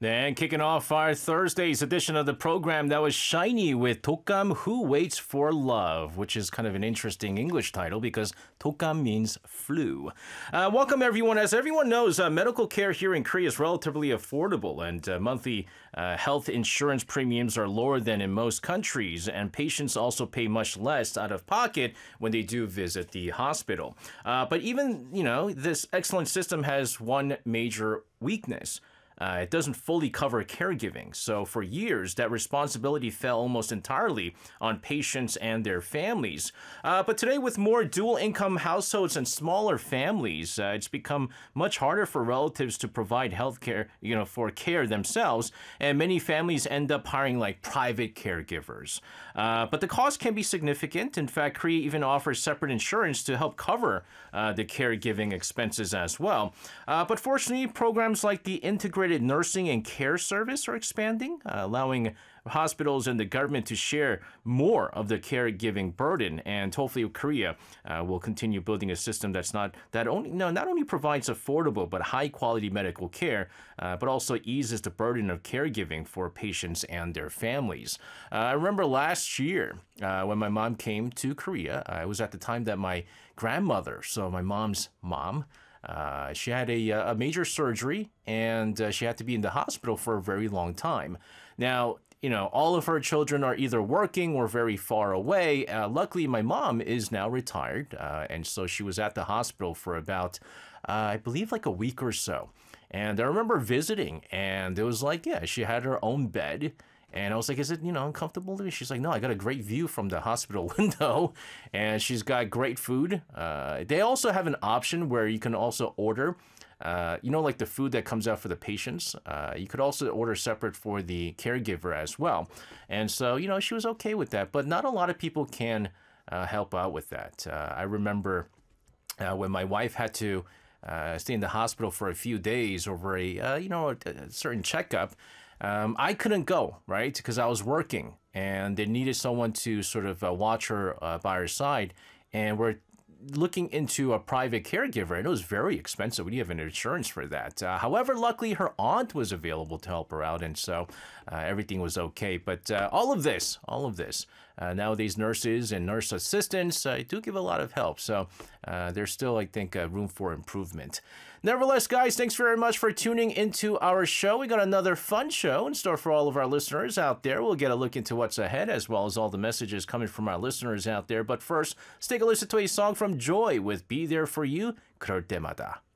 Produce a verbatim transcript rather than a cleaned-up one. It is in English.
And kicking off our Thursday's edition of the program, that was Shiny with Dokam Who Waits for Love, which is kind of an interesting English title because Dokam means flu. Uh, welcome, everyone. As everyone knows, uh, medical care here in Korea is relatively affordable, and uh, monthly uh, health insurance premiums are lower than in most countries, and patients also pay much less out of pocket when they do visit the hospital. Uh, but even, you know, this excellent system has one major weakness. Uh, it doesn't fully cover caregiving. So for years, that responsibility fell almost entirely on patients and their families. Uh, but today, with more dual-income households and smaller families, uh, it's become much harder for relatives to provide health care, you know, for care themselves. And many families end up hiring like private caregivers. Uh, but the cost can be significant. In fact, Korea even offers separate insurance to help cover uh, the caregiving expenses as well. Uh, but fortunately, programs like the Integrated Nursing and Care Service are expanding, uh, allowing hospitals and the government to share more of the caregiving burden. And hopefully Korea uh, will continue building a system that's not that only no not only provides affordable but high quality medical care, uh, but also eases the burden of caregiving for patients and their families. Uh, I remember last year uh, when my mom came to Korea, uh, it was at the time that my grandmother, so my mom's mom, Uh, she had a, a major surgery, and uh, she had to be in the hospital for a very long time. Now, you know, all of her children are either working or very far away. Uh, luckily, my mom is now retired, uh, and so she was at the hospital for about, uh, I believe, like a week or so. And I remember visiting, and it was like, yeah, she had her own bed. And I was like, is it, you know, uncomfortable? She's like, no, I got a great view from the hospital window. And she's got great food. Uh, they also have an option where you can also order, uh, you know, like the food that comes out for the patients. Uh, you could also order separate for the caregiver as well. And so, you know, she was okay with that. But not a lot of people can uh, help out with that. Uh, I remember uh, when my wife had to uh, stay in the hospital for a few days over a, uh, you know, a, a certain checkup. Um, I couldn't go, right, because I was working, and they needed someone to sort of uh, watch her uh, by her side, and we're looking into a private caregiver, and it was very expensive. We didn't have an insurance for that. Uh, however, luckily, her aunt was available to help her out, and so uh, everything was okay. But uh, all of this, all of this, uh, nowadays nurses and nurse assistants uh, do give a lot of help, so uh, there's still, I think, uh, room for improvement. Nevertheless, guys, thanks very much for tuning into our show. We got another fun show in store for all of our listeners out there. We'll get a look into what's ahead, as well as all the messages coming from our listeners out there. But first, let's take a listen to a song from Joy with Be There For You, 그럴 때마다.